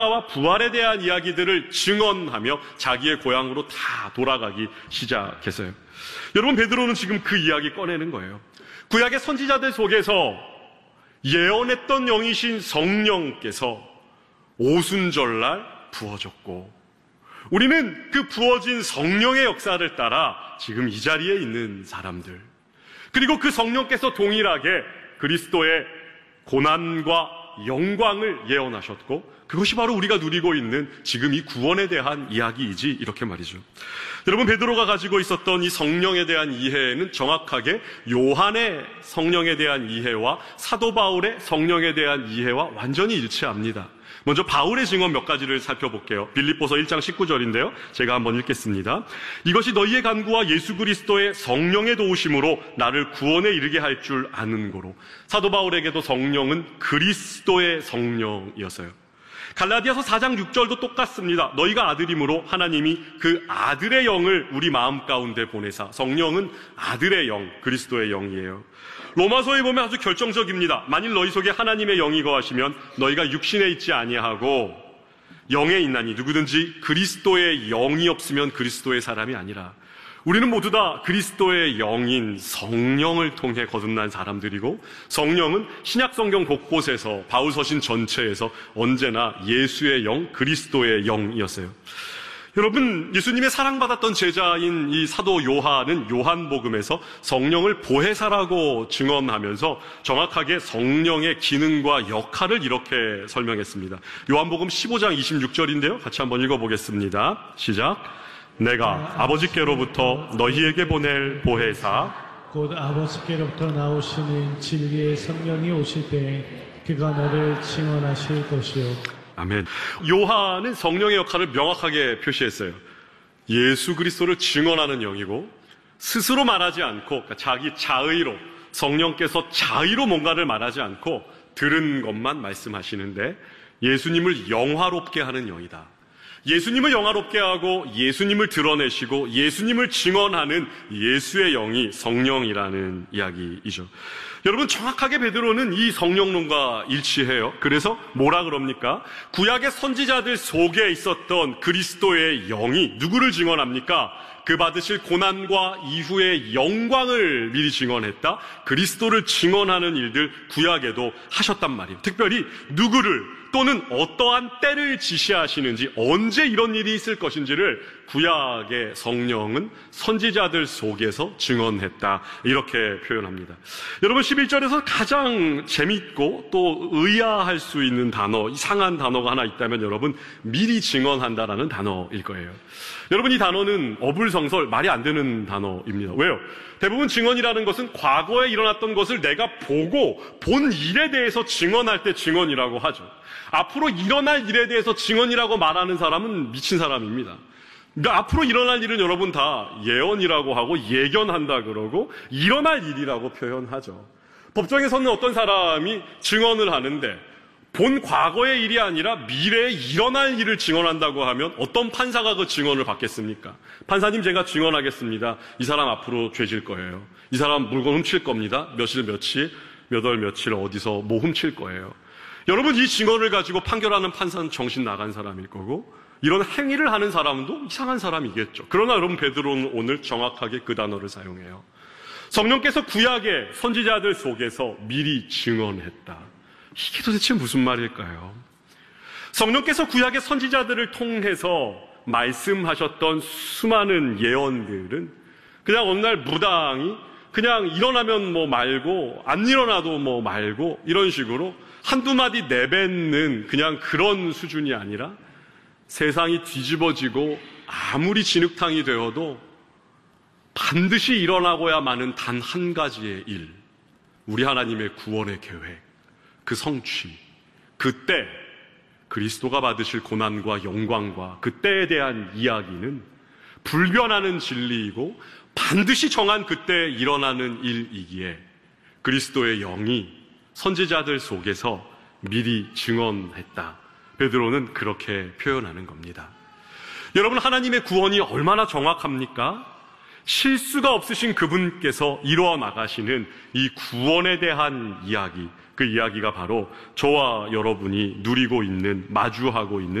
부활에 대한 이야기들을 증언하며 자기의 고향으로 다 돌아가기 시작했어요. 여러분, 베드로는 지금 그 이야기 꺼내는 거예요. 구약의 선지자들 속에서 예언했던 영이신 성령께서 오순절날 부어졌고, 우리는 그 부어진 성령의 역사를 따라 지금 이 자리에 있는 사람들, 그리고 그 성령께서 동일하게 그리스도의 고난과 영광을 예언하셨고, 그것이 바로 우리가 누리고 있는 지금 이 구원에 대한 이야기이지, 이렇게 말이죠. 여러분, 베드로가 가지고 있었던 이 성령에 대한 이해는 정확하게 요한의 성령에 대한 이해와 사도 바울의 성령에 대한 이해와 완전히 일치합니다. 먼저 바울의 증언 몇 가지를 살펴볼게요. 빌립보서 1장 19절인데요. 제가 한번 읽겠습니다. 이것이 너희의 간구와 예수 그리스도의 성령의 도우심으로 나를 구원에 이르게 할 줄 아는 고로. 사도 바울에게도 성령은 그리스도의 성령이었어요. 갈라디아서 4장 6절도 똑같습니다. 너희가 아들이므로 하나님이 그 아들의 영을 우리 마음 가운데 보내사. 성령은 아들의 영, 그리스도의 영이에요. 로마서에 보면 아주 결정적입니다. 만일 너희 속에 하나님의 영이 거하시면 너희가 육신에 있지 아니하고 영에 있나니, 누구든지 그리스도의 영이 없으면 그리스도의 사람이 아니라. 우리는 모두 다 그리스도의 영인 성령을 통해 거듭난 사람들이고, 성령은 신약 성경 곳곳에서, 바울 서신 전체에서 언제나 예수의 영, 그리스도의 영이었어요. 여러분, 예수님의 사랑받았던 제자인 이 사도 요한은 요한복음에서 성령을 보혜사라고 증언하면서 정확하게 성령의 기능과 역할을 이렇게 설명했습니다. 요한복음 15장 26절인데요. 같이 한번 읽어보겠습니다. 시작. 내가 아버지께로부터 너희에게 보낼 보혜사, 곧 아버지께로부터 나오시는 진리의 성령이 오실 때 그가 너를 증언하실 것이요. 아멘. 요한은 성령의 역할을 명확하게 표시했어요. 예수 그리스도를 증언하는 영이고, 스스로 말하지 않고, 그러니까 자기 자의로, 성령께서 자의로 뭔가를 말하지 않고 들은 것만 말씀하시는데, 예수님을 영화롭게 하는 영이다. 예수님을 영화롭게 하고 예수님을 드러내시고 예수님을 증언하는 예수의 영이 성령이라는 이야기이죠. 여러분, 정확하게 베드로는 이 성령론과 일치해요. 그래서 뭐라 그럽니까? 구약의 선지자들 속에 있었던 그리스도의 영이 누구를 증언합니까? 그 받으실 고난과 이후의 영광을 미리 증언했다. 그리스도를 증언하는 일들 구약에도 하셨단 말이에요. 특별히 누구를 또는 어떠한 때를 지시하시는지, 언제 이런 일이 있을 것인지를 구약의 성령은 선지자들 속에서 증언했다, 이렇게 표현합니다. 여러분, 11절에서 가장 재밌고 또 의아할 수 있는 단어, 이상한 단어가 하나 있다면 여러분, 미리 증언한다라는 단어일 거예요. 여러분, 이 단어는 어불성설, 말이 안 되는 단어입니다. 왜요? 대부분 증언이라는 것은 과거에 일어났던 것을 내가 보고 본 일에 대해서 증언할 때 증언이라고 하죠. 앞으로 일어날 일에 대해서 증언이라고 말하는 사람은 미친 사람입니다. 그러니까 앞으로 일어날 일은 여러분 다 예언이라고 하고 예견한다 그러고 일어날 일이라고 표현하죠. 법정에서는 어떤 사람이 증언을 하는데 본 과거의 일이 아니라 미래에 일어날 일을 증언한다고 하면 어떤 판사가 그 증언을 받겠습니까? 판사님, 제가 증언하겠습니다. 이 사람 앞으로 죄질 거예요. 이 사람 물건 훔칠 겁니다. 며칠 몇 월 며칠 어디서 뭐 훔칠 거예요. 여러분, 이 증언을 가지고 판결하는 판사는 정신 나간 사람일 거고, 이런 행위를 하는 사람도 이상한 사람이겠죠. 그러나 여러분, 베드로는 오늘 정확하게 그 단어를 사용해요. 성령께서 구약의 선지자들 속에서 미리 증언했다. 이게 도대체 무슨 말일까요? 성령께서 구약의 선지자들을 통해서 말씀하셨던 수많은 예언들은 그냥 어느 날 무당이 그냥 일어나면 뭐 말고 안 일어나도 뭐 말고 이런 식으로 한두 마디 내뱉는 그냥 그런 수준이 아니라 세상이 뒤집어지고 아무리 진흙탕이 되어도 반드시 일어나고야 마는 단 한 가지의 일, 우리 하나님의 구원의 계획, 그 성취, 그때 그리스도가 받으실 고난과 영광과 그때에 대한 이야기는 불변하는 진리이고 반드시 정한 그때 일어나는 일이기에 그리스도의 영이 선지자들 속에서 미리 증언했다. 베드로는 그렇게 표현하는 겁니다. 여러분, 하나님의 구원이 얼마나 정확합니까? 실수가 없으신 그분께서 이루어 나가시는 이 구원에 대한 이야기, 그 이야기가 바로 저와 여러분이 누리고 있는, 마주하고 있는